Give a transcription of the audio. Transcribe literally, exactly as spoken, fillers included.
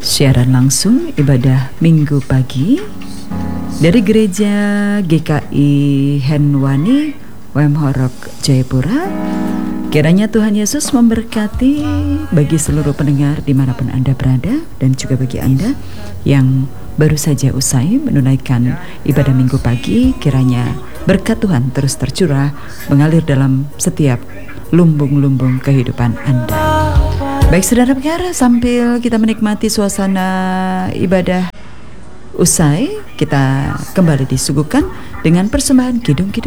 Siaran langsung ibadah Minggu pagi dari Gereja G K I Henwani Wemhorok Jayapura. Kiranya Tuhan Yesus memberkati bagi seluruh pendengar dimanapun Anda berada, dan juga bagi Anda yang baru saja usai menunaikan ibadah Minggu pagi. Kiranya berkat Tuhan terus tercurah mengalir dalam setiap lumbung-lumbung kehidupan Anda. Baik saudara pendengar, sambil kita menikmati suasana ibadah usai, kita kembali disuguhkan dengan persembahan kidung-kidung